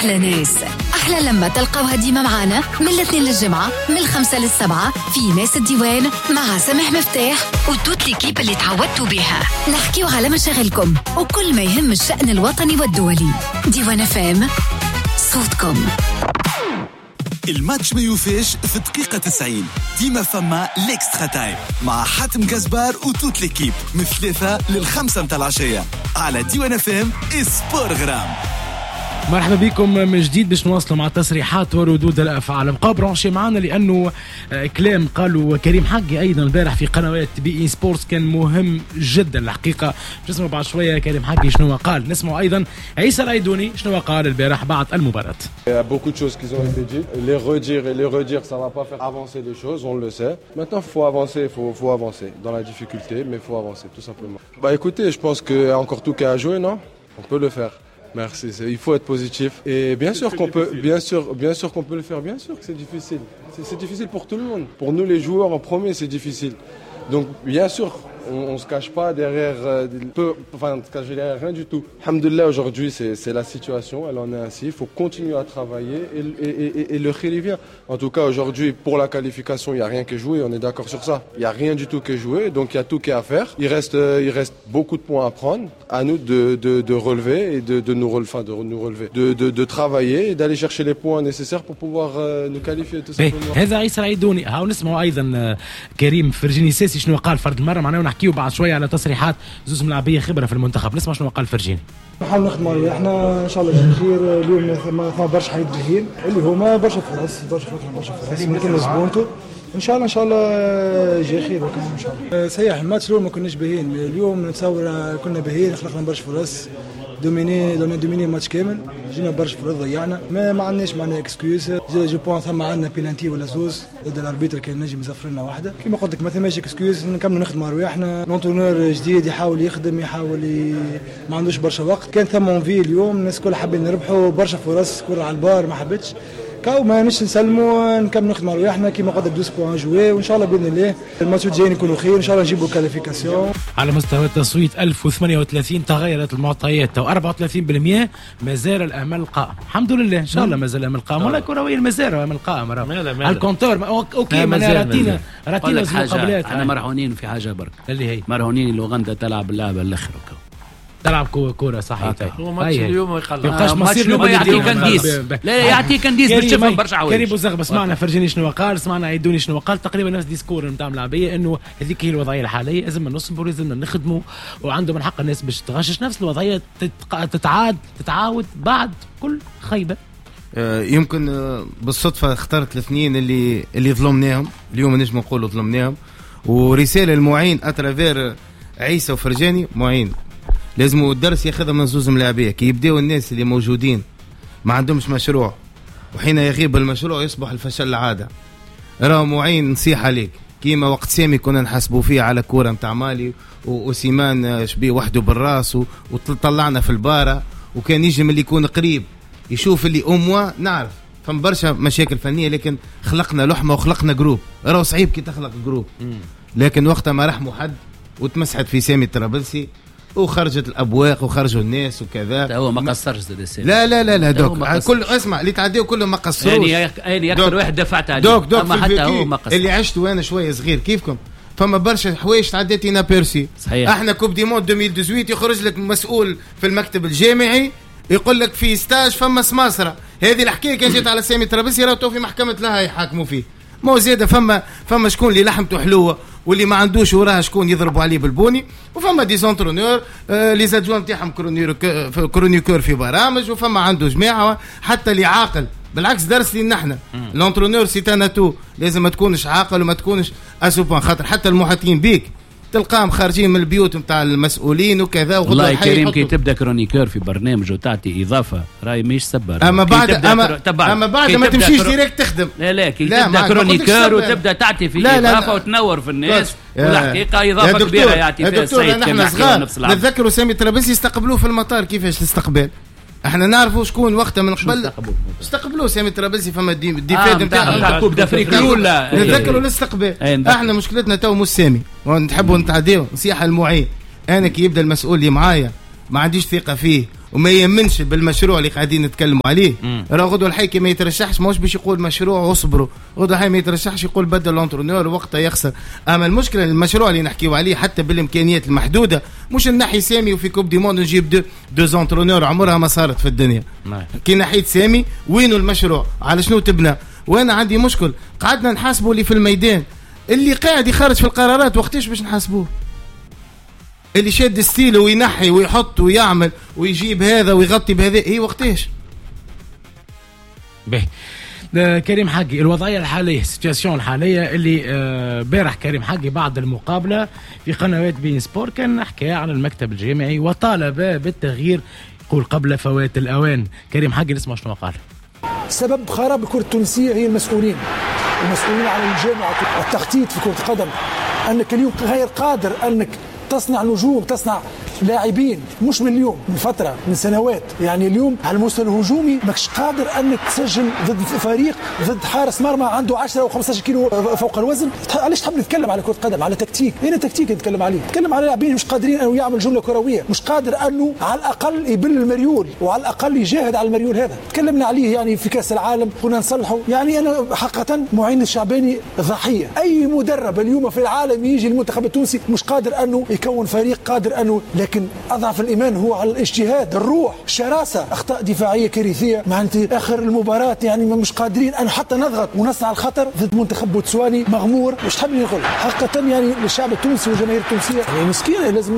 أحلى ناس، أحلى لما تلقاوها ديما معانا من الاثنين للجمعة من 5 ل7 في ناس الديوان مع سامح مفتاح وتوت ليكيب اللي تعودتوا بها. نحكيو على مشاغلكم وكل ما يهم الشأن الوطني والدولي. ديوان FM، صوتكم. الماتش ما يوفيش في دقيقة 90. ديما فما ليكسترا تايم مع حاتم جزبار وتوت ليكيب من 3 ل5 متاع العشية على ديوان FM سبورغرام. مرحبا بكم من جديد باش نواصلوا مع التصريحات وردود الافعال. بقى برونشي معنا لانه كلام قالوا كريم حقي ايضا البارح في قنوات بي اي سبورتس كان مهم جدا الحقيقه. نسمع بعد شويه كريم حقي شنو قال. نسمع ايضا عيسى العيدوني شنو قال البارح بعد المباراه. Il y a beaucoup de choses qui ont été dites. Les redire, ça va pas faire avancer les choses, on le sait. Maintenant, il faut avancer, faut avancer dans la difficulté, mais il faut avancer tout simplement. Bah écoutez, je pense qu'il y a encore tout qu'à jouer, non? On peut le faire. Merci, il faut être positif. Et bien sûr qu'on peut, bien sûr qu'on peut le faire, bien sûr que c'est difficile. C'est difficile pour tout le monde. Pour nous les joueurs en premier, c'est difficile. Donc bien sûr, on se cache pas derrière se cacher derrière rien du tout. Alhamdoulilah, aujourd'hui c'est la situation, elle en est ainsi. Il faut continuer à travailler et le khir vient. En tout cas aujourd'hui pour la qualification, il y a rien qui est joué, on est d'accord sur ça. Il y a rien du tout qui est joué, donc il y a tout qui est à faire. Il reste beaucoup de points à prendre. À nous de relever et de nous relever, de travailler et d'aller chercher les points nécessaires pour pouvoir nous qualifier tout simplement. هذا عيسى العيدوني. هاو نسمعوا ايضا كريم فرجيني ساسي شنو قال فرد المره معنا ونحكيو بعد شويه على تصريحات زوز ملاعبيه خبره في المنتخب. نسمع شنو قال فرجيني. نحاول نخدموا عليه احنا ان شاء الله جاي خير. اليوم ما برشا حاجات جايين اللي هما برشا فرص ممكن نزبونتو ان شاء الله جاي خير وكان ان شاء الله. صحيح الماتش الاول ما كناش باهيين، اليوم نتصور كنا باهيين، خلقنا برشا فرص، دوميني ماتش كامل، جينا برشا فرص ضيعنا، ما عندناش معناها اكسكيوز. جو بون ثم عندنا بينالتي ولا زوز ضد الاربيتر كان نجم يزفر لنا واحده. كيما قلت لك ما ثماش اكسكيوز، نكملوا نخدموا رواحنا. لونترونور جديد يحاول يخدم، ما عندوش برشا وقت. كان ثم اونفي اليوم الناس كل حابين نربحوا، برشا فرص كره على البار ما حبتش. كاو ما نش نسلموا نكمل نخدموا رواحنا كيما قلت 12 بوان جوي، وان شاء الله باذن الله الماتش الجاي يكونوا خير، ان شاء الله نجيبوا كاليفيكاسيون. على مستوى التصويت 1038 تغيرت المعطيات، و 34% ما زال الامل قائم. الحمد لله ان شاء الله ما زال الامل قائم، ولا كرويه ما زال الامل قائم على الكونتور. اوكي ما راتينا المقابلات. احنا مرهونين في حاجه برك اللي هي مرهونين لوغندا تلعب اللعبه الاخر تلعب كوره صحيح. هو ماتش اليوم يبقاش مصير يعطيك انديس. لا يعطيك انديس باش تفهم برشا عوايج. كريم بوزغ سمعنا فرجيني شنو قال، سمعنا عيدوني شنو قال، تقريبا نفس ديسكور نتاع ملاعبيه انه هذيك هي الوضعيه الحاليه، لازم نصبروا، لازم نخدموا، وعندهم الحق الناس باش تغشش نفس الوضعيه تتعاود بعد كل خيبه. يمكن بالصدفه اخترت الاثنين اللي ظلمناهم اليوم، نجم نقولوا ظلمناهم. ورساله المعين اترافير عيسى وفرجاني. معين لازم الدرس ياخذها من زوز ملاعبيه، كي يبداو الناس اللي موجودين ما عندهمش مشروع، وحين يغيب المشروع يصبح الفشل العاده. راه معين نصيحه ليك، كيما وقت سامي كنا نحسبوا فيه على كوره نتاع مالي وسيمان شبيه وحده بالراس وطلعنا في الباره، وكان يجي من اللي يكون قريب يشوف اللي نعرف فم برشا مشاكل فنيه، لكن خلقنا لحمه وخلقنا جروب. راه صعيب كي تخلق جروب، لكن وقتها ما رحموا حد وتمسحت في سامي الطرابلسي وخرجت الابواق وخرجوا الناس وكذا. هو ما قصرش زاد. لا دوك كل اسمع اللي تعديو كله ما قصروش. يعني اكثر واحد دفعت عليه دوك اما حتى هو ما قصر. اللي عشت وانا شويه صغير كيفكم، فما برشا حوايج تعديتينا بيرسي. صحيح. احنا كوب دي مود 2018 يخرج لك مسؤول في المكتب الجامعي يقول لك في ستاج فما سماسره. هذه الحكايه كان جيت على سامي الطرابلسي راهو في محكمه لها يحاكموا فيه. مو زياده فما شكون اللي لحمته حلوه واللي ما عندوش وراه شكون يضربوا عليه بالبوني، وفما دي سونترونور لي زادجوان نتاعهم كرونيكور في برامج، وفما عنده جماعه حتى اللي عاقل. بالعكس درس لي نحن لونترونور سيتاناتو لازم ما تكونش عاقل وما تكونش اسوبان، خاطر حتى المحاطين بيك تلقاهم خارجين من البيوت نتاع المسؤولين وكذا. والله كريم كي تبدا كرونيكور في برنامج وتعطي اضافه راي ميش سبر. اما بعد ما تمشيش ديريكت تخدم. لا كي تبدا كرونيكور وتبدا تعطي في اضافه وتنور في الناس، والحقيقه اضافه كبيره يعطي فيها السيد. نحن صغار نتذكروا سامي الطرابلسي يستقبلوه في المطار. كيفاش الاستقبال؟ احنا نعرفوا شكون وقتها من قبل استقبلوه سامي الطرابلسي. فما الديفاد نتاع كوب دافريكا ولا نتذكروا الاستقبال. احنا مشكلتنا تو مش سامي ونحبوا نتعديو نصيحه المعين. انا كي يبدا المسؤول اللي معايا ما عنديش ثقه فيه وما يمنش بالمشروع اللي قاعدين نتكلموا عليه، راه غدوه الحكي ما يترشحش، ماهوش باش يقول مشروع واصبروا، غدوه الحكي ما يترشحش يقول بدل لونترونور وقتها يخسر. اما المشكله المشروع اللي نحكيو عليه حتى بالامكانيات المحدوده، مش نحي سامي وفي كوب دي موند نجيب دو زونترونور، عمرها ما صارت في الدنيا. كي نحيت سامي وينو المشروع؟ على شنو تبنى؟ وانا عندي مشكل، قعدنا نحاسبوا اللي في الميدان، اللي قاعد يخرج في القرارات وقتاش باش نحاسبوه؟ اللي شاد ستيله وينحي ويحط ويعمل ويجيب هذا ويغطي بهذا، ايه وقتاش؟ باهي كريم حقي، الوضعيه الحاليه، السيتواسيون الحاليه اللي بارح كريم حقي بعد المقابله في قنوات بين سبور كان حكى عن المكتب الجامعي وطالب بالتغيير، يقول قبل فوات الاوان. كريم حقي نسمع شنو قال. سبب خراب الكره التونسيه هي المسؤولين على الجامعه التخطيط في كره القدم، انك اليوم غير قادر انك تصنع نجوم، تصنع لاعبين، مش من اليوم، من فتره، من سنوات. يعني اليوم على المستوى الهجومي ماكش قادر انك تسجل ضد فريق، ضد حارس مرمى عنده 10 او 15 كيلو فوق الوزن. علاش تحب نتكلم على كره قدم، على تكتيك؟ هنا تكتيك نتكلم عليه، نتكلم على لاعبين مش قادرين انه يعمل جمله كرويه، مش قادر انه على الاقل يبل المريول، وعلى الاقل يجاهد على المريول. هذا تكلمنا عليه يعني في كاس العالم، قلنا نصلحه. يعني انا حقيقه معين الشعباني ضحيه. اي مدرب اليوم في العالم يجي المنتخب التونسي مش قادر انه يكون فريق، قادر انه، لكن اضعف الايمان هو على الاجتهاد، الروح، الشراسه، اخطاء دفاعيه كارثيه. معناتها اخر المباراه يعني مش قادرين ان حتى نضغط ونصنع الخطر ضد منتخب بوتسواني مغمور. مش حابين نقول حقيقه يعني للشعب التونسي والجماهير التونسيه يعني مسكينه، لازم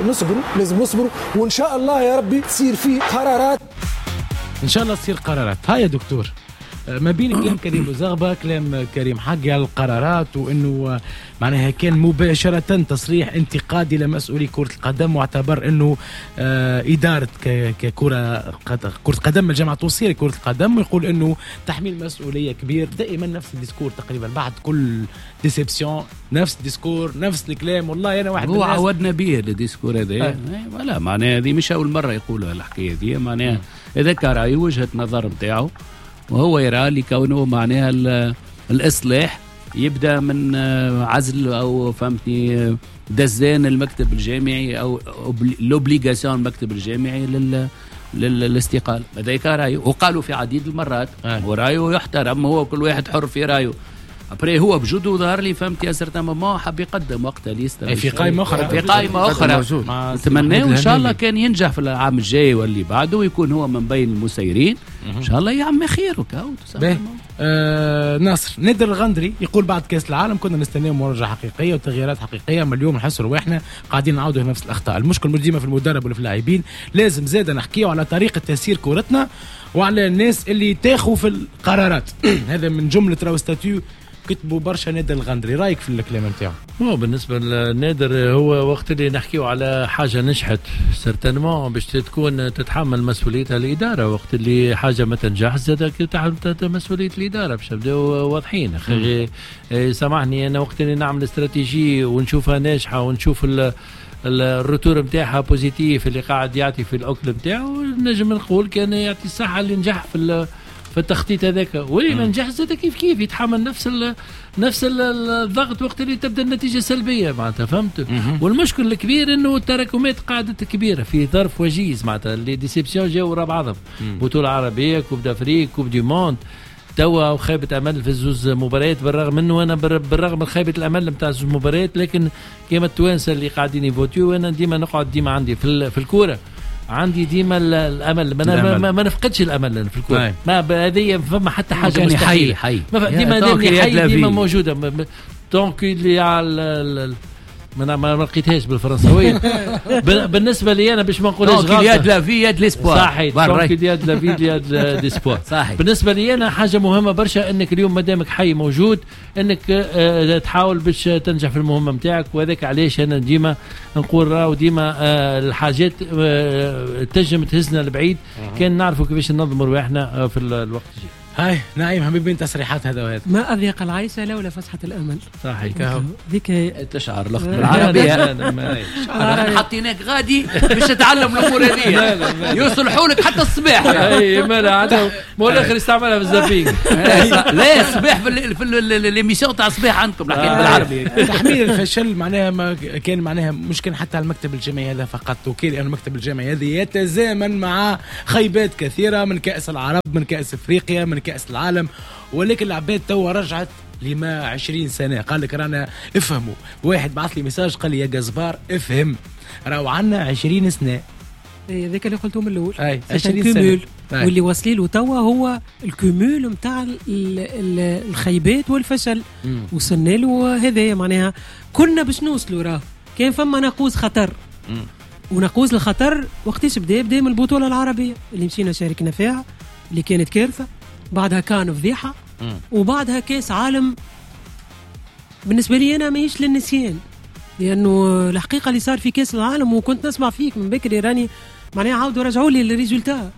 نصبروا وان شاء الله يا ربي تصير في قرارات، ان شاء الله تصير قرارات. هاي يا دكتور ما بين كلام كريم بوزغبة، كلام كريم حقي على القرارات، وانه معناها كان مباشرة تصريح انتقادي لمسؤولي كرة القدم، واعتبر انه ادارة ككرة قدم الجامعة التونسية لكرة القدم، ويقول انه تحميل مسؤولية كبير. دائما نفس الديسكور تقريبا بعد كل ديسيبسيون، نفس الديسكور، نفس الكلام. والله انا واحد هو عودنا به الديسكور هذا ولا معناها هذه مش اول مرة يقولها الحكاية دي. معناها اذا كان رأي وجهة نظر نتاعو وهو يرى لكونه معناها الإصلاح يبدأ من عزل أو فهمتني دزان المكتب الجامعي أو لوبليغاسيون المكتب الجامعي للاستقالة. هذا كان رأيه، وقالوا في عديد المرات ورأيه يحترم، هو كل واحد حر في رأيه. أبري هو بجوده ظهر لي فهمت يا سرتا ما حب يقدم وقتها ليست في قائمة أخرى نتمناه إن شاء الله كان ينجح في العام الجاي واللي بعده ويكون هو من بين المسيرين إن شاء الله. يا عمي خير ناصر نادر الغندري يقول بعد كاس العالم كنا نستنى مراجعة حقيقية وتغييرات حقيقية، ما اليوم نحس واحنا قاعدين نعودوا نفس الأخطاء. المشكل مش ديما في المدرب ولا في اللاعبين، لازم زادا نحكيه على طريقة تسيير كورتنا وعلى الناس اللي تاخوا في القرارات. هذا من جملة راو ستاتيو كتبوا برشا نادر الغندري. رايك في الكلام نتاعو؟ هو بالنسبه لنادر هو وقت اللي نحكيو على حاجه نجحت سيرتينمون باش تكون تتحمل مسؤوليتها الاداره، وقت اللي حاجه ما تنجح زاد تتحمل مسؤوليه الاداره باش نبداو واضحين. اخي سامحني انا وقت اللي نعمل استراتيجيه ونشوفها ناجحه ونشوف الروتور نتاعها بوزيتيف اللي قاعد يعطي في الاكل نتاعو، نجم نقول كان يعطي الصحه اللي نجح في التخطيط هذاك، واللي ما نجح زاد كيف يتحمل نفس الضغط وقت اللي تبدا النتيجه سلبيه معناتها فهمت. والمشكل الكبير انه التراكمات قاعده كبيره في ظرف وجيز معناتها اللي ديسيبسيون جاوا ورا بعضهم، بطوله عربيه، كوب دافريك، كوب دي موند، توا وخيبه امل في الزوز مباريات. بالرغم انه انا بالرغم من خيبه الامل نتاع الزوز مباريات، لكن كيما التوانسه اللي قاعدين يفوتيو انا ديما نقعد ديما عندي في الكوره عندي ديما الامل، ما نفقدش الامل في الكوره. ما هذه فما حتى حاجه مستحيله حي ديما موجوده. دونك اللي على ما لقيتهاش بالفرنسويه. بالنسبه لي انا باش ما نقولش غلط، يد لا في يد ليسبوار صحيح، دونك يد لا في يد ليسبوار صحيح. بالنسبه لي انا حاجه مهمه برشا انك اليوم مادامك حي موجود انك تحاول باش تنجح في المهمه نتاعك، وهذاك علاش انا ديما نقول راهو ديما الحاجات تنجم تهزنا لبعيد كان نعرفوا كيفاش ننظموا رواحنا في الوقت الجاي. هاي نعيم حبيبي تصريحات هذا وهذا. ما أضيق العيشة لولا فسحة الأمل. صحيح ذيك تشعر لغة بالعربية. حطيناك غادي باش تتعلم الأمور هذه يوصلوا لك حتى الصباح. اي ما عاد مو الاخر يستعملها في الزبيق. لا الصباح في الإيميسيون تاع الصباح عندكم بالعربي. تحميل الفشل معناها ما كان معناها مش كان حتى على المكتب الجامعي هذا فقط، وكان المكتب الجامعي هذا يتزامن مع خيبات كثيرة من كأس العرب، من كأس افريقيا، من كأس العالم. ولكن العباد توا رجعت لما 20 سنة. قال لك رانا افهموا. واحد بعث لي مساج قال لي يا جزبار افهم راهو عنا 20 سنة. ذاك اللي قلته من الأول 20 سنة واللي واصلين له توا هو الكومول متاع الخيبات والفشل. وصلنا له هذا معناها كنا باش نوصلوا. راه كان فما ناقوس خطر وناقوس الخطر وقتاش بدا من البطولة العربية اللي مشينا شاركنا فيها اللي كانت كارثة، بعدها كان فضيحة، وبعدها كاس عالم بالنسبة لي أنا ماهيش للنسيان، لأنه الحقيقة اللي صار في كاس العالم وكنت نسمع فيك من بكري راني معناها عاودوا رجعوا لي الريزولتا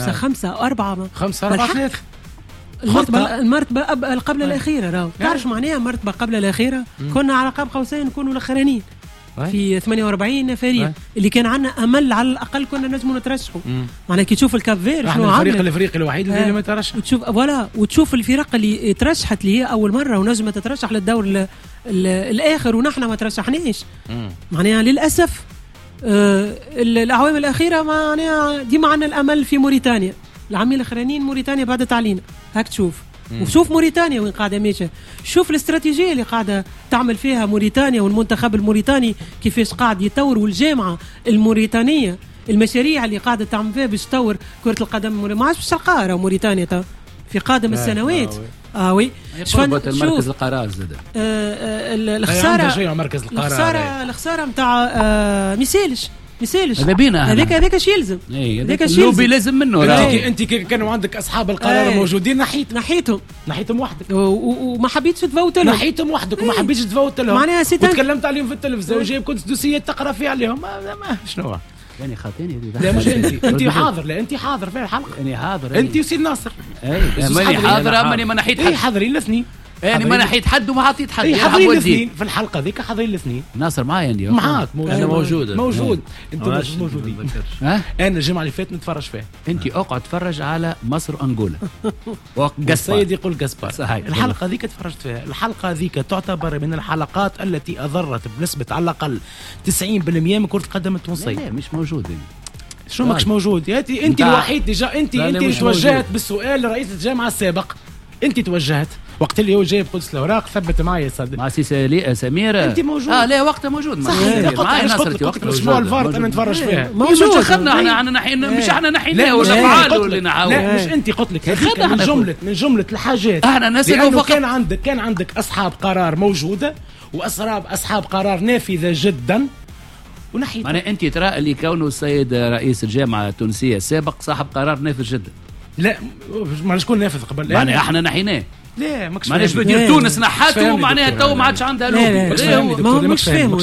5-4 المرتبة قبل الأخيرة. راهو تعرف معناها مرتبة قبل الأخيرة كنا على قاب قوسين نكونوا الأخرانيين في 48 فريق اللي كان عنا امل على الاقل كنا نجموا نترشحوا. معناها كي تشوف الكاب فير شنو عامل الفريق الافريقي الوحيد اللي ما ترشح، وتشوف الفرق اللي ترشحت اللي هي اول مره ونجمت تترشح للدور الاخر ونحن ما ترشحناش. معناها للاسف الاعوام الاخيره معناها ديما عندنا الامل في موريتانيا. العامين الاخرانيين موريتانيا بعدت علينا هاك تشوف. وشوف موريتانيا وين قاعدة ماشية، شوف الاستراتيجية اللي قاعدة تعمل فيها موريتانيا والمنتخب الموريتاني كيفاش قاعد يطور، والجامعة الموريتانية المشاريع اللي قاعدة تعمل فيها باش تطور كرة القدم. ما عادش باش تلقاها موريتانيا في قادم السنوات. وي قربت المركز القرار زاد الخسارة متاع ميسالش هذا بينا هذاك اش يلزم، هذاك اللوبي لازم منه. انت كانوا عندك اصحاب القرار موجودين نحيتهم وحدك وما حبيتش تفوت لهم، نحيتهم وحدك وما حبيتش تفوت لهم معناها وتكلمت عليهم في التلفزيون وجايب كنت دوسيات تقرا فيها عليهم. ما شنو يعني خاطيني لا مش انت حاضر. لا انت حاضر في الحلقه. يعني حاضر انت وسيد ناصر. ماني حاضر اماني ما نحيت حد. حاضرين الاثنين يعني ما نحيت حد وما حطيت حد. حاضرين الاثنين في الحلقه ذيك. حاضرين الاثنين. ناصر معايا اليوم. معاك انا موجود. انتم موجودين. انا الجمعه اللي فاتت نتفرج فيها. انت اقعد تفرج على مصر وانغولا. السيد يقول جاسبار. الحلقه ذيك تفرجت فيها. الحلقه ذيك تعتبر من الحلقات التي اضرت بنسبه على الاقل 90% من كره القدم التونسيه. لا مش موجود. شو ماكش موجود؟ انت الوحيد ديجا. انت توجهت بالسؤال لرئيس الجامعه السابق. انت توجهت وقت اللي هو جايب قدس الاوراق ثبت معايا صدق مع سي سمير. انت موجود. لا وقتها موجود. معايا نصرتي وقت الاسبوع الفارط انا نتفرج فيها. مش اخذنا احنا نحين مش احنا نحينا ولا فعالوا اللي نحاول. لا مش انت قلت لك هذيك من جمله الحاجات. احنا نسالوا فقط. كان عندك اصحاب قرار موجوده واصحاب قرار نافذه جدا ونحيت. معناها انت ترى اللي كونه السيد رئيس الجامعه التونسيه السابق صاحب قرار نافذ جدا. لا ما شكون نافذ قبل. معناها احنا نحيناه. لا ماكش معناش بدير تونس نحاته معناها تو ما عادش عندها لوبي. ماكش فاهم.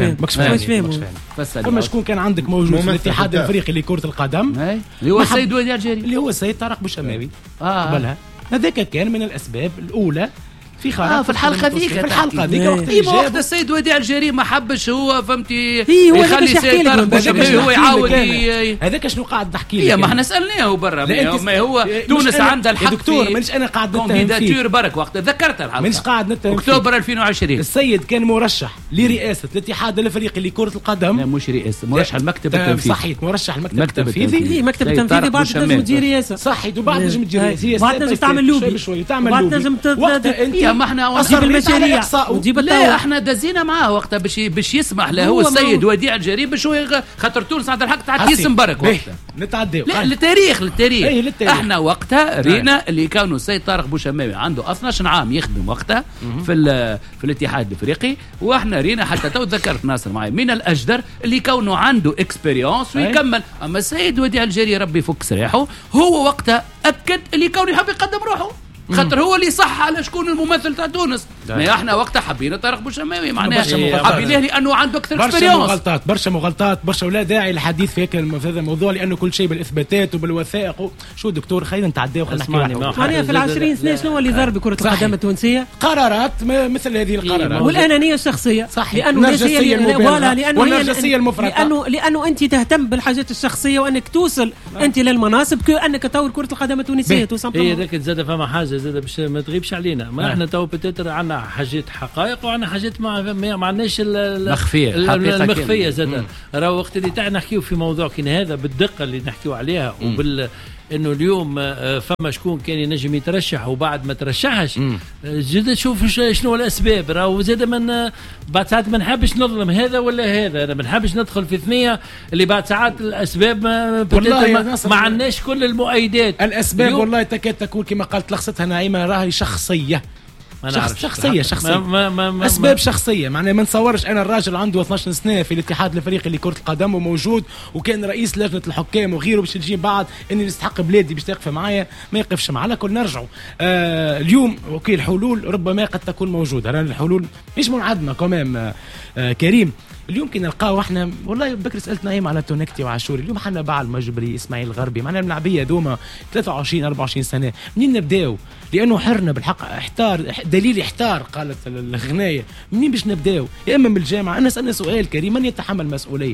فما شكون كان عندك موجود في الاتحاد الافريقي لكرة القدم اللي هو السيد وديع الجيري اللي هو السيد طارق بوشماوي قبلها. هذاك كان من الاسباب الاولى في خراب في الحلقه ذيك. وقت السيد وديع الجيري ما حبش هو فهمتي يخلي السيد طارق بوشماوي هو يعاود. هذاك شنو قاعد نحكي لك؟ ما احنا سالناه برا ما هو تونس عندها الحق. دكتور مانيش انا قاعد كانديداتور برك وقت ذكرت الحلقه مانيش قاعد نتهم اكتوبر 2020. السيد كان مرشح لرئاسه الاتحاد الافريقي لكره القدم. لا مش رئاسه، مرشح المكتب التنفيذي. صحيح مرشح المكتب التنفيذي. مكتب التنفيذي بعد لازم تدير رئاسه. صحيح وبعد لازم تدير رئاسه. بعد لازم تعمل لوبي بعد لازم ما احنا المشاريع وجيب لا احنا دزينا معاه وقتها باش يسمح له هو السيد وديع الجيري باش هو خاطر تونس عندها الحق تعدي اسم برك وقتها نتعداو. لا للتاريخ احنا وقتها رينا اللي كانوا السيد طارق بوشماوي عنده 12 عام يخدم وقتها في الاتحاد الافريقي، واحنا رينا حتى تو ذكرت ناصر معي من الاجدر اللي كونه عنده اكسبيريونس ويكمل. اما السيد وديع الجيري ربي يفك سراحه هو وقتها اكد اللي كونه يحب يقدم روحه. خاطر هو اللي صح على شكون الممثل تاع تونس. ما احنا وقتها حبينا طارق بوشماوي معناها حبيناه لانه عنده اكثر اكسبيريونس. برشا مغالطات برشا ولا داعي للحديث في هذا الموضوع لانه كل شيء بالاثباتات وبالوثائق. شو دكتور خلينا نتعداو خلينا نحكي معناها في العشرين سنه شنو اللي ضرب كره القدم التونسيه؟ قرارات مثل هذه القرارات والانانيه الشخصيه. صح. لانه والنرجسيه المفرطه لانه انت تهتم بالحاجات الشخصيه وانك توصل انت للمناصب كانك تطور كره القدم التونسيه. هي ذاك زاد فما حاجه زاد باش ما تغيبش علينا. ما احنا تو بتاتر عندنا حاجات حقائق وعندنا حاجات ما عندناش المخفيه زاد. راهو وقت اللي تاع نحكيو في موضوع كي هذا بالدقه اللي نحكيو عليها انه اليوم فما شكون كان ينجم يترشح وبعد ما ترشحش زاد نشوف شنو الاسباب. راهو زاد من بعد ساعات ما نحبش نظلم هذا ولا هذا. انا ما نحبش ندخل في ثنيه اللي بعد ساعات الاسباب ما عندناش كل المؤيدات. الاسباب والله تكاد تكون كما قالت لخصتها نعيمه راهي شخصيه. شخصيه اسباب شخصيه. معناها ما نتصورش انا الراجل عنده 12 سنه في الاتحاد الافريقي لكره القدم وموجود وكان رئيس لجنه الحكام وغيره باش تجي بعد اني نستحق بلادي باش تقف معايا ما يقفش معنا. كل نرجعوا اليوم اوكي الحلول ربما قد تكون موجوده. رانا الحلول مش منعدمه كمان كريم. اليوم كي نلقاو احنا والله بكري سالت نايم على تونكتي وعاشوري. اليوم حنا باع المجبري اسماعيل الغربي معنا الملاعبيه دوما 23 24 سنه منين نبداو؟ لانه حرنا بالحق احتار دليل احتار قالت الغنايه. منين باش نبداو؟ يا اما من الجامعه. انا سالنا سؤال كريم من يتحمل مسؤوليه؟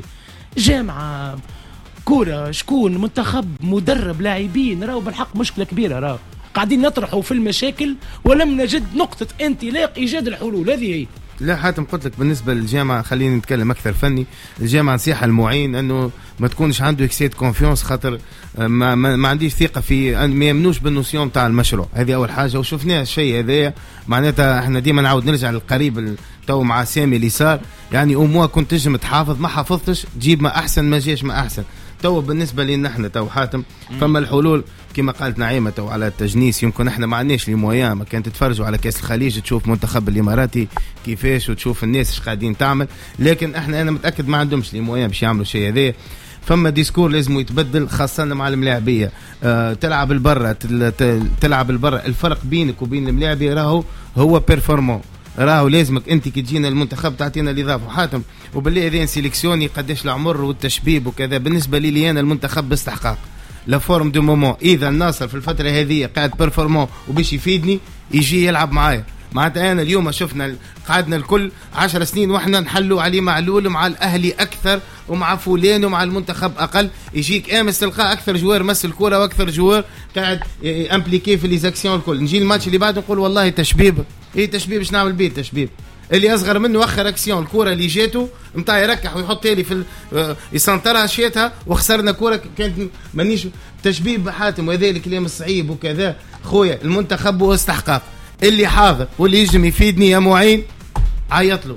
جامعه كوره شكون منتخب مدرب لاعبين؟ راهو بالحق مشكله كبيره. راهو قاعدين نطرحوا في المشاكل ولم نجد نقطه انطلاق ايجاد الحلول. هذه هي. لا حاتم قلت لك بالنسبه للجامعه خلينا نتكلم اكثر فني. الجامعه نصيحه المعين انه ما تكونش عنده اكسيد كونفيونس خاطر ما عنديش ثقه في ما يمنوش بالنوسيون تاع المشروع. هذه اول حاجه وشفناه الشيء هذايا. معناتها احنا ديما نعاود نرجع للقريب تو مع سامي اللي صار يعني اموا كنت تنجم تحافظ ما حافظتش تجيب ما احسن ما جاش ما احسن. تو بالنسبه لنا احنا تو حاتم فما الحلول كما قالت نعيمه تو على التجنيس. يمكن احنا ما عندناش لي مويان. ما كان تتفرجوا على كاس الخليج تشوف منتخب الاماراتي كيفاش وتشوف الناس ايش قاعدين تعمل. لكن احنا انا متاكد ما عندهمش لي مويان باش يعملوا شيء هذا. فما ديسكور لازم يتبدل خاصه مع الملاعبيه. تلعب البرة تلعب البرة. الفرق بينك وبين الملاعبيه راهو هو بيرفورمون. راهو لازمك انت كي تجينا المنتخب تعطينا الاضافه حاتم. وبالله اذا سيليكسيوني قداش العمر والتشبيب وكذا. بالنسبه لي انا المنتخب باستحقاق لا فورم دو مومون. اذا الناصر في الفتره هذه قاعد بيرفورمون وباش يفيدني يجي يلعب معايا. معناتها انا اليوم شفنا قعدنا الكل 10 سنين واحنا نحلوا علي معلول مع الاهلي اكثر ومع فلان ومع المنتخب اقل. يجيك امس تلقى اكثر جوار مس الكره واكثر جوار قاعد امبليكي في لي زاكسيون الكل. نجي الماتش اللي بعده نقول والله تشبيب. ايه تشبيب باش نعمل بيه تشبيب؟ اللي اصغر منه اخر اكسيون الكره اللي جاته نتاع يركح ويحط لي في يسنطرها شيتها وخسرنا كره كانت مانيش تشبيب حاتم. وهذا الكلام الصعيب وكذا خويا المنتخب هو استحقاق. اللي حاضر واللي يجم يفيدني يا معين عيط له.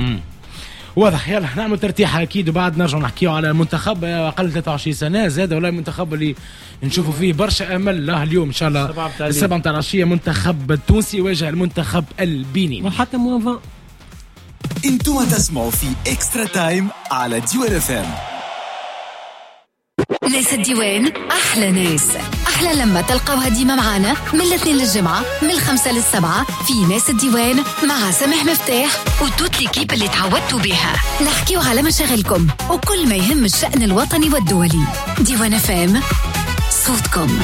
واضح. يلا نعمل ترتيحه اكيد وبعد نرجع نحكيو على المنتخب اقل 23 سنه زاد ولا المنتخب اللي نشوفوا فيه برشا امل له اليوم ان شاء الله. السبعة متاع العشيه منتخب التونسي يواجه المنتخب البنيني وحتى موافق. انتم تسمعوا في اكسترا تايم على ديوان اف ام. ناس الديوان أحلى ناس. أحلى لما تلقوها ديما معانا من الاثنين للجمعة من 5 ل7 في ناس الديوان مع سامح مفتاح وتوت ليكيب اللي تعودتوا بها. نحكيو على مشاغلكم وكل ما يهم الشأن الوطني والدولي. ديوان فام صوتكم.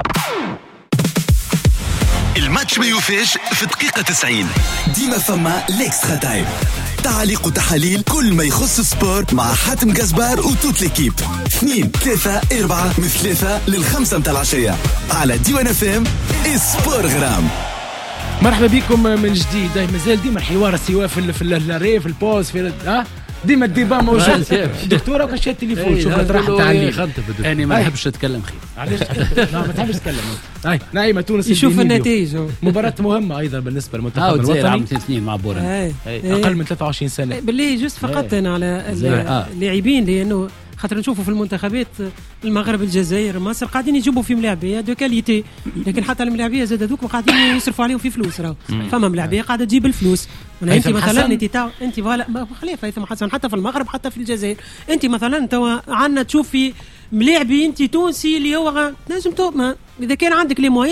الماتش ما يوفاش في دقيقة 90. ديما فما ليكسترا تايم. تعليق وتحاليل كل ما يخص السبور مع حاتم قزبار وتوت ليكيب 2 3 4 من 3 ل5 متاع العشية على ديوان اف ام سبور غرام. مرحبا بكم من جديد. مازال ديما الحوار السوا في الري في البوز في ديما الديبا موجود. دكتوره وكاش التليفون شوف راح تعلي. انا ما نحبش نتكلم خير. علاش؟ لا ما تحبش تتكلم. هاي نعيمه تونس يشوف النتائج. مباراة مهمة أيضا بالنسبة للمنتخب الوطني. عام 2 سنين مع بورا أقل من 23 سنة. بالله جست فقط أنا على اللاعبين لأنه خاطر نشوفوا في المنتخبات المغرب الجزائر مصر قاعدين يجيبوا في ملاعبيه دو كاليتي. لكن حتى الملاعبيه زاد هذوك قاعدين يصرفوا عليهم في فلوس. راهو فما ملاعبيه قاعده تجيب الفلوس. انت مثلا انت فوالا خليفه هيثم حسن حتى في المغرب حتى في الجزائر. انت مثلا تو عندنا تشوف في ملاعبي انت تونسي اللي هو نجم اذا كان عندك لي مويان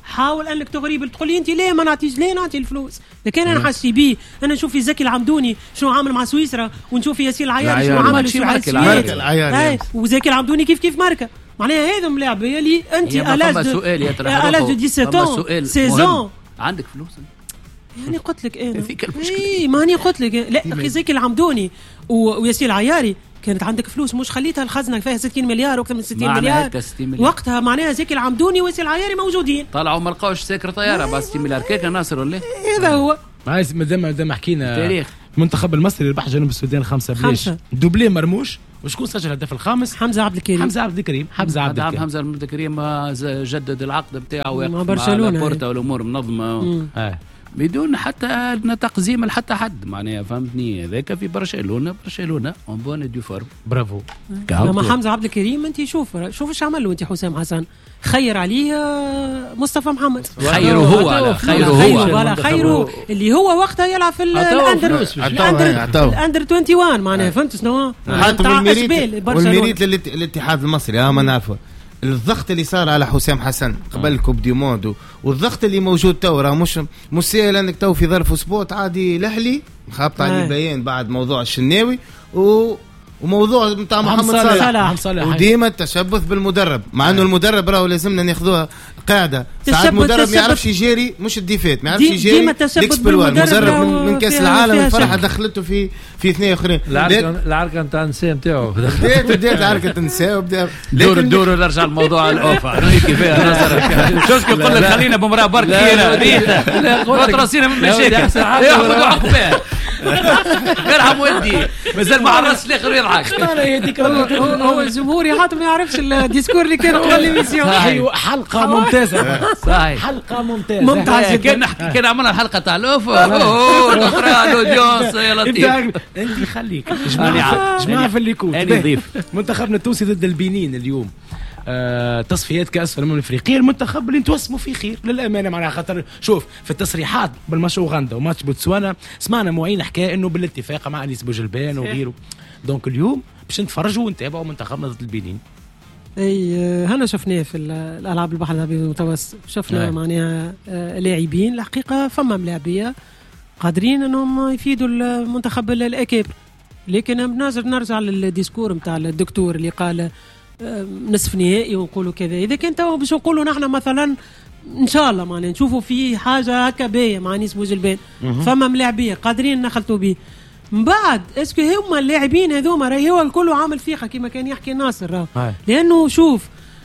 حاول انك تغريب. تقول لي انت ليه ما نعطيش، ليه نعطي الفلوس؟ لكن انا حاسي بيه، انا نشوف في زكي العمدوني شنو عامل مع سويسرا، ونشوف في ياسين العياري شنو عامل في العياري، وزكي العمدوني كيف ماركه. معناها هذا ملاعب اللي انت الاج دو 17 سيزون عندك فلوس. يعني قلت لك انا ماني قلت لك لا اخي زكي العمدوني وياسين العياري كانت عندك فلوس، مش خليتها الخزنه فيها 60 مليار واكثر من 60 مليار وقتها. معناها زكي العمدوني وياسين العياري موجودين، طلعوا ما لقاوش ساكر طياره بس 60 مليار كيك ناصر ولا هذا هو. مادام حكينا تاريخ المنتخب المصري ربح جنوب السودان 5-0 دوبلي مرموش. وشكون سجل الهدف الخامس؟ حمزه عبد الكريم. حمزه عبد الكريم جدد العقد نتاعو مع برشلونه، بورتا والامور منظمه بدون حتى تقزيم لحتى حد. معناها فهمتني هذاك في برشلونه اون بون دو فورم. برافو. اما حمزه عبد الكريم انت شوف ايش عمل له انت حسام حسن، خير عليه مصطفى محمد. خيره هو اللي هو وقتها يلعب في الاندر 21. معناها فهمت شنو والميريت للاتحاد المصري ما نعرفه. الضغط اللي صار على حسام حسن قبل كوب دي موند والضغط اللي موجود تو راه مش سهل انك تو في ظرف اسبوع عادي لحلي خابط على بيان بعد موضوع الشناوي وموضوع نتاع محمد صلاح وديما التشبث بالمدرب، مع انه المدرب راهو لازمنا ناخذوها قاعده. ساعات المدرب ما يعرفش يجيري، مش الديفات ما يعرفش يجيري المدرب من كاس العالم الفرحه دخلته في اثنين اخرين. العركه نتاع النساء نتاعو بدات عركه النساء وبدا دور نرجع الموضوع الاوفا كيفاه نظرك شوف يقول لك خلينا بمراه برك خير راسينا من مشاكل ياخذوا عقبال يرحم ودي مازال ما عرفش الاخر يضحك. هو الجمهور حتى ما يعرفش الديسكور اللي كان قبل ليميسيون. حلقه ممتازه صحيح، حلقه ممتازه. كان عملنا الحلقه تاع الاوفا الاخرى الاودينس يا لطيف انت خليك جماعه في الليكود. منتخبنا التونسي ضد البنين اليوم تصفيات كاس الامم الافريقيه. المنتخب اللي نتوسموا فيه خير للامانه، معناها خاطر شوف في التصريحات بالماتش اوغندا وماتش بوتسوانا سمعنا معين حكايه انه بالاتفاق مع انيس بوجلبان وغيره. دونك اليوم باش نتفرجوا ونتابعوا منتخبنا ضد البنين. اي هنا شفناه في الالعاب البحر الابيض المتوسط، شفنا معناها لاعبين الحقيقه فما ملاعبيه قادرين انهم يفيدوا المنتخب الاكابر. لكن نرجع للديسكور نتاع الدكتور اللي قال نصف نهائي ونقولوا كذا. اذا كان تو باش نقولوا نحن مثلا ان شاء الله معناها نشوفوا في حاجه هكا باهيه مع نيس بوجلبان فما ملاعبيه قادرين نخلطوا به من بعد. اسكو هما اللاعبين هذوما راهي هو الكل عامل فيها كما كان يحكي ناصر لانه شوف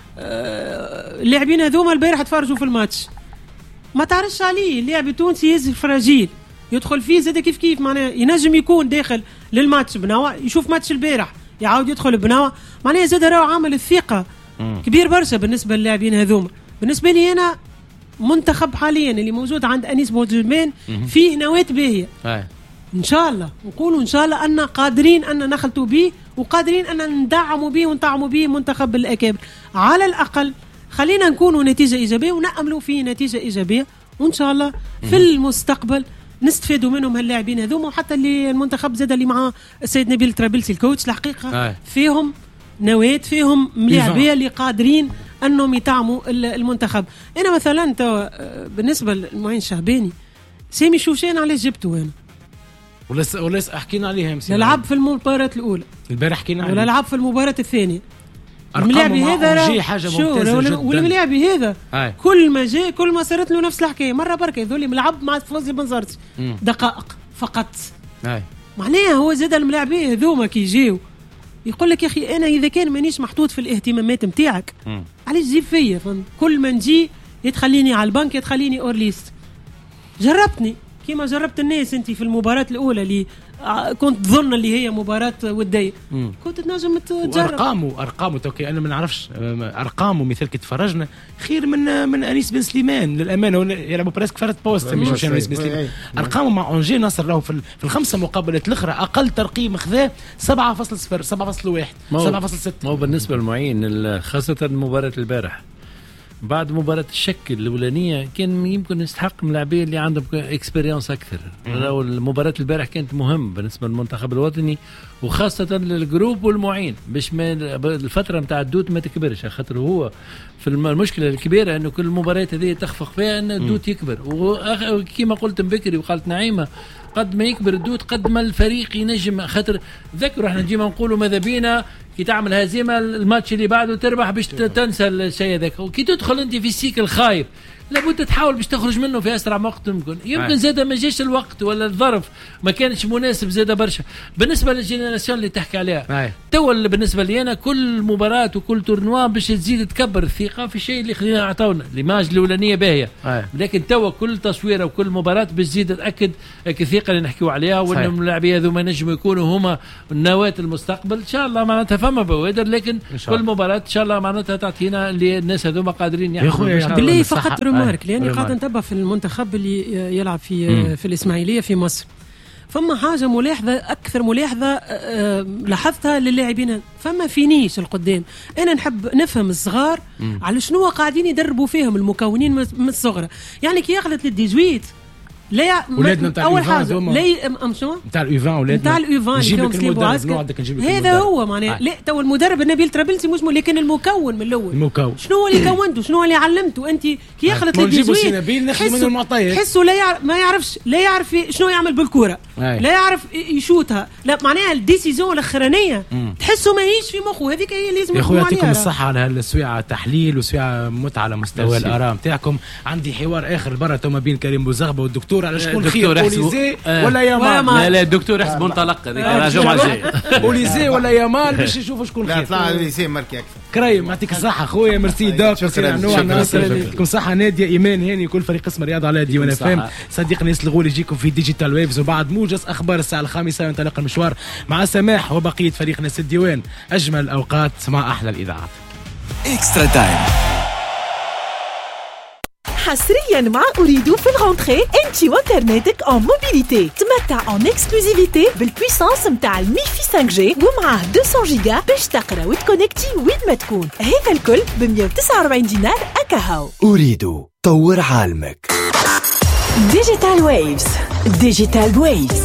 اللاعبين هذوما البارح تفرجوا في الماتش ما تعرفش عليه. اللاعب التونسي يزي فراجيل يدخل فيه زاد كيف معناها ينجم يكون داخل للماتش بنوع يشوف ماتش البارح يعاود يدخل بنوع معناها زاد راهو عامل الثقه كبير برشا بالنسبه للاعبين هذوما. بالنسبه لي انا منتخب حاليا اللي موجود عند انيس بوجلبان فيه نواة باهيه ان شاء الله. نقولوا ان شاء الله ان قادرين ان نخلطوا به وقادرين ان ندعموا به ونطعموا به منتخب الاكابر. على الاقل خلينا نكونوا نتيجه ايجابيه وناملوا في نتيجه ايجابيه وان شاء الله في المستقبل نستفيدوا منهم هاللاعبين هذوما. وحتى اللي المنتخب زاد اللي معاه السيد نبيل ترابلسي الكوتش الحقيقه فيهم نواة فيهم ملاعبيه اللي قادرين انهم يطعموا المنتخب. انا مثلا بالنسبه للمعين الشهباني سامي شوشان علاش جبته انا ولا حكينا عليها لعب في المباراه الاولى البارح حكينا عليه ولا لعب في المباراه الثانيه. الملاعبي هذا حاجه ممتازه جدا والملاعبي هذا كل ما جاء كل ما صارت له نفس الحكايه. مره بركه يذولي ملعب مع فوزي بن زرتي دقائق فقط. معناها هو زاد الملاعبي هذوما كي يجيو يقول لك يا اخي انا اذا كان مانيش محطوط في الاهتمامات نتاعك علاش تجيب فيا؟ فهمت؟ كل ما نجي يتخليني على البنك يتخليني اورليست. جربتني كيما جربت الناس انت في المباراه الاولى اللي كنت تظن اللي هي مباراه وديه كنت تنجم تجرب. ارقامه توكي انا ما نعرفش ارقامه مثل كي تفرجنا خير من انيس بن سليمان للامانه. يلعبوا بريسك فرد بوست مش مشان انيس بن سليمان. ارقامه مع اونجي نصر له في الخمسه مقابلات الاخرى اقل ترقيم خذاه 7.0 7.1 7.6. ما هو بالنسبه للمعين خاصه مباراه البارح بعد مباراة الشك الأولانية كان يمكن يستحق من اللاعبين اللي عندهم اكسبيرينس أكثر. لو المباراة البارح كانت مهم بالنسبة للمنتخب الوطني وخاصة للجروب والمعين باش ما الفترة متاع الدوت ما تكبرش، خاطر هو في المشكلة الكبيرة أنه كل المباريات هذه تخفق فيها أن الدوت يكبر. وكما قلت بكري وقالت نعيمة قد ما يكبر الدوت قد ما الفريق ينجم. خاطر ذكروا احنا نجينا نقولوا ماذا بينا كي تعمل هزيمة الماتش اللي بعده تربح باش تنسى الشيء هذاك، وكي تدخل انت في سيكل خايب لابد تحاول باش تخرج منه في اسرع وقت يمكن زاد ما جاش الوقت ولا الظرف ما كانش مناسب زاد برشا. بالنسبه للجينيراسيون اللي تحكي عليها توا بالنسبه لي انا كل مباراه وكل تورنوا باش تزيد تكبر الثقه في الشيء اللي خلينا عطاونا ليماج الاولانيه باهيه، لكن توا كل تصويره وكل مباراه باش تزيد تاكد الثقه اللي نحكيو عليها وان اللاعبين هذوما نجموا يكونوا هما النواه المستقبل ان شاء الله. معناتها فما بوادر لكن كل مباراه ان شاء الله معناتها تعطينا اللي الناس هذوما قادرين يحملوا بالله فقط مارك لاني قاعد نتبع في المنتخب اللي يلعب في الإسماعيلية في مصر. فما حاجة ملاحظة أكثر ملاحظة لاحظتها للاعبين فما فينيش القدام. أنا نحب نفهم الصغار على شنو قاعدين يدربوا فيهم المكونين من الصغرى. يعني كي ياخذت للديزويت لا اول حاجه لا امشوا نتاع الايفان ولادنا نتاع الايفان اليوم سليبوا عسكر هذا هو معناه لا تو المدرب نبيل ترابلسي مش لكن المكون من الاول شنو اللي كونته شنو اللي علمته انت كي يخلط للديزويت نبيل ناخذ منه المعطيات تحسه ما يعرفش لا يعرف شنو يعمل بالكره لا يعرف يشوتها لا معناها الديسيزون الاخرانيه تحسه ماهيش في مخه. هذيك هي لازم يا خويا يعطيكم الصحه على هالسويعه تحليل وسويعه متعه على مستوى الاراء نتاعكم. عندي حوار اخر برا تو ما بين كريم بوزغبه والدكتور على شكون خير اوليزي ولا يامال. لا الدكتور يحسب منطلق هذيك الجمعه الجايه اوليزي ولا يامال باش يشوفوا شكون خير. لا طلع اوليزي ماركي اكثر. كريم يعطيك الصحه خويا ميرسي دوك نوع ناصر يعطيكم الصحه. ناديه ايمان هاني كل فريق قسم الرياضه على ديوان فام صديق ناس الغول يجيكم في ديجيتال ويفز وبعد موجز اخبار الساعه 5 ينطلق المشوار مع سماح وبقيه فريق ناس الديوان. اجمل اوقات مع احلى الاذاعات. اكسترا تايم حصريا مع أريدو في الغونتري انتي وانترنتك en موبيليتي تمتع en اكسكلوزيفيتي بالبويسانس متاع الميفي 5G ومعاه 200 جيجا باش تقرا وتكونكتي وين ما تكون. هذا الكل ب 149 دينار أكاهو. أريدو طور عالمك. ديجيتال ويفز. ديجيتال ويفز.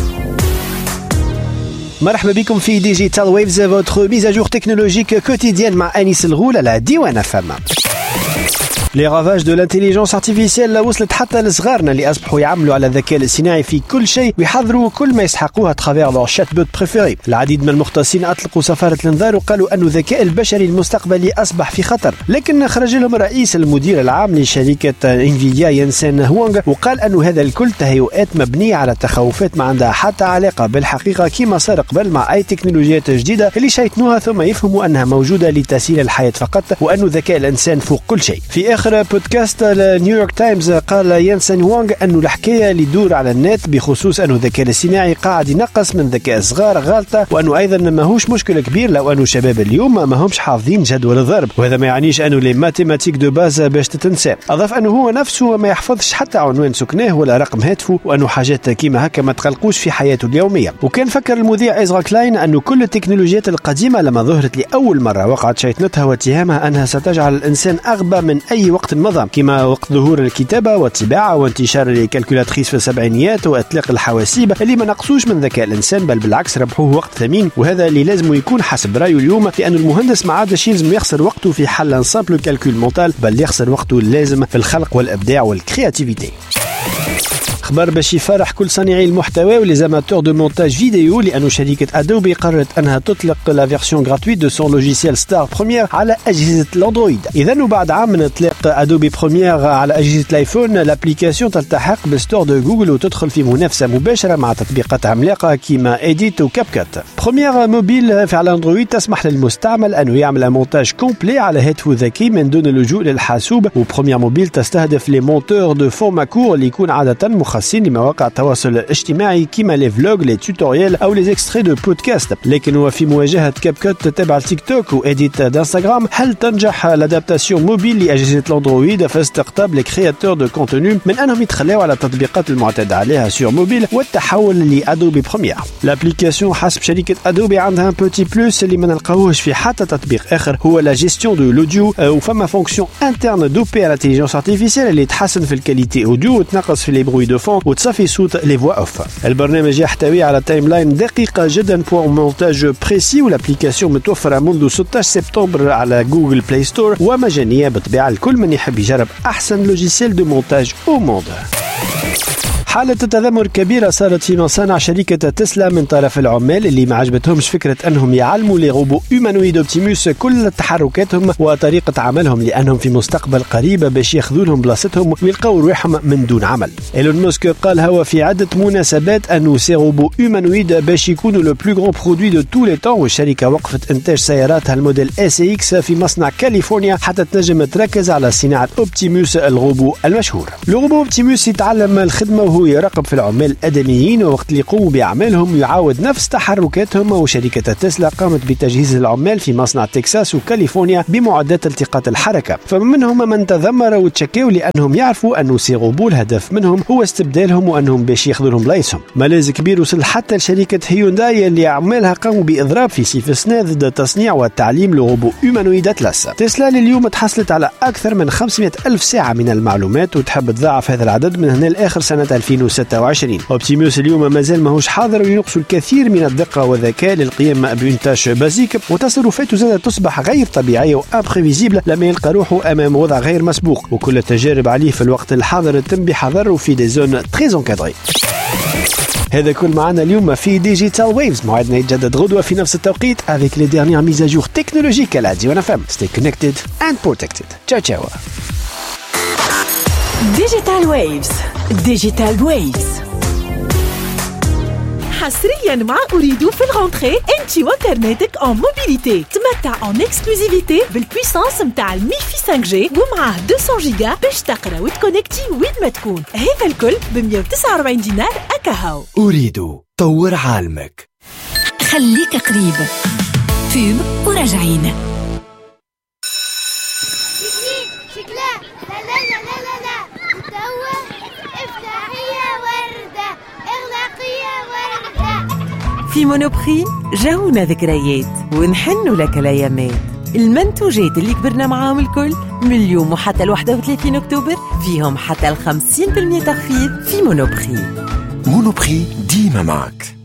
مرحبا بكم في ديجيتال ويفز votre mise à jour technologique quotidienne مع أنيس الغول على ديوان فما. Les ravages de l'intelligence artificielle وصلت حتى لصغارنا اللي أصبحوا يعملوا على الذكاء الاصطناعي في كل شيء ويحضروا كل ما يسحقوه ترافير لور شات بوت بريفيري. العديد من المختصين أطلقوا صفارة الانذار وقالوا أن الذكاء البشري المستقبلي أصبح في خطر، لكن خرج لهم رئيس المدير العام لشركة انفيديا ينسن هوانغ وقال أن هذا الكل تهيؤات مبنية على تخوفات ما عندها حتى علاقة بالحقيقة كما صار قبل مع أي تكنولوجيات جديدة اللي شيطنوها ثم يفهموا أنها موجودة لتسهيل الحياة فقط وأن ذكاء الإنسان فوق كل شيء. في آخر بودكاست نيويورك تايمز قال ينسن هوانغ أنه الحكاية اللي تدور على النت بخصوص أنه الذكاء الاصطناعي قاعد ينقص من ذكاء الصغار غلطة، وأنه أيضا ماهوش مشكلة كبير لو أنه شباب اليوم ما همش حافظين جدول الضرب، وهذا ما يعنيش أنه لي ماتيماتيك دو باز باش تتنسى. أضاف أنه هو نفسه ما يحفظش حتى عنوان سكناه ولا رقم هاتفه، وأنه حاجات كيما هكا ما تقلقوش في حياته اليومية. وكان فكر المذيع إزرا كلاين أنه كل التكنولوجيات القديمة لما ظهرت لأول مرة وقعت شيطنتها واتهامها أنها ستجعل الإنسان أغبى من أي وقت مضى، كما وقت ظهور الكتابة والطباعة وانتشار الكالكولاتريس في السبعينيات وإطلاق الحواسيب اللي ما نقصوش من ذكاء الإنسان بل بالعكس ربحوه وقت ثمين، وهذا اللي لازم يكون حسب رأيه اليوم، لأن المهندس ما عادش يلزم يخسر وقته في حل ان سامبل كالكول مونتال بل يخسر وقته اللازم في الخلق والإبداع والكرياتيفيتي. خبر باش يفرح كل صانعي المحتوى وليزاماتور دو مونتاج فيديو لأنه شركة أدوبي قررت أنها تطلق لا فيرسيون غراتويت دو سون لوجيسيال ستار بروميير على أجهزة الأندرويد. إذن وبعد عام من إطلاق أدوبي بروميير على أجهزة الآيفون الابليكاسيون تلتحق بالستور دو جوجل وتدخل في منافسة مباشرة مع تطبيقات عملاقة كيما إيديت وكابكات. بروميير موبيل في الأندرويد تسمح للمستعمل أنه يعمل مونتاج كومبلي على هاتفه الذكي من دون اللجوء للحاسوب، وبروميير موبيل تستهدف لي مونتور دو فورما كور اللي يكون عادة مخصصين لمواقع التواصل الاجتماعي كيما لي فلوغ لي توتوريال أو لي اكستري دو بودكاست. لكن وفي مواجهة كاب كوت تبع التيك توك وإديت دانستغرام، هل تنجح الادابتاسيون موبيل لأجهزة الأندرويد في استقطاب لي كرياتور دو كونتوني من أنهم يتخلاو على التطبيقات المعتاد عليها سور موبيل والتحول لأدوبي بروميير؟ لابليكاسيون حسب شركة أدوبي عندها ان بوتي بلوس اللي ما نلقاوهش في حتى تطبيق آخر، هو لا جيستيون دو لوديو، وفما فونكسيون انترن دوبي على الانتيليجنس ارتيفيسيال اللي تحسن في الكاليتي اوديو وتنقص في لي بروي دو فون وتصفي صوت لي فوا اوف. البرنامج يحتوي على تايم لاين دقيقة جدا بور مونتاج بريسي، والابليكاسيون متوفرة منذ 16 سبتمبر على جوجل بلاي ستور ومجانية بالطبيعة لكل من يحب يجرب أحسن لوجيسيال دو مونتاج او موند. حالة تذمر كبيرة صارت في مصانع شركة تسلا من طرف العمال اللي ما عجبتهمش فكرة أنهم يعلموا لي روبو هيومانويد اوبتيموس كل تحركاتهم وطريقة عملهم، لأنهم في مستقبل قريب باش ياخذوا لهم بلاصتهم ويلقاو روحهم من دون عمل. إيلون ماسك قال هو في عدة مناسبات أنه سي روبو هيومانويد باش يكونوا لو بلو غران برودوي دو تو لي طون، والشركة وقفت إنتاج سياراتها الموديل SX في مصنع كاليفورنيا حتى تنجم تركز على صناعة اوبتيموس الروبو المشهور. الروبو اوبتيموس يتعلم الخدمة وهو يراقب في العمال الآدميين، ووقت اللي يقوموا بأعمالهم يعاود نفس تحركاتهم. وشركة تسلا قامت بتجهيز العمال في مصنع تكساس وكاليفورنيا بمعدات التقاط الحركة، فمنهم من تذمر وتشكوا لأنهم يعرفوا أنه سي روبو الهدف منهم هو استبدالهم وأنهم باش ياخذوا لهم بلايصهم. ملاذ كبير وصل حتى لشركة هيونداي اللي عمالها قاموا بإضراب في سيف السنة ضد تصنيع والتعليم لروبو هيومانويد أتلس. تسلا لليوم تحصلت على أكثر من 500 ألف ساعة من المعلومات وتحب تضاعف هذا العدد من هنا لآخر سنة 2026. اوبتيموس اليوم مازال ماهوش حاضر وينقص الكثير من الدقة والذكاء للقيام بإنتاج بازيك، وتصرفاته زادة تصبح غير طبيعية وامبريفيزيبل لما يلقى روحه أمام وضع غير مسبوق، وكل التجارب عليه في الوقت الحاضر تم بحذر وفي دي زون تري انكادري. هذا كل معنا اليوم في ديجيتال ويفز، موعدنا يتجدد غدوة في نفس التوقيت avec les dernières mises à jour technologiques à la Diwan FM. Stay connected and protected. Ciao ciao. ديجيتال ويفز. ديجيتال ويفز حصريا مع أريد في الغونتري انت وكرناتك en موبيليتي. تمتع en اكسكلوزيفيتي بالبويسانس متاع الميفي 5G ومعاه 200 جيجا باش تقرا وتكونكتي وين ما تكون. هذا الكل ب 149 دينار أكاهو. أريد طور عالمك. خليك قريب. فيب وراجعين. في مونوبري جاونا ذكريات ونحن لك الأيامات. المنتوجات اللي كبرنا معاهم الكل من اليوم وحتى 31 أكتوبر فيهم حتى 50% تخفيض في مونوبري. مونوبري ديما معك.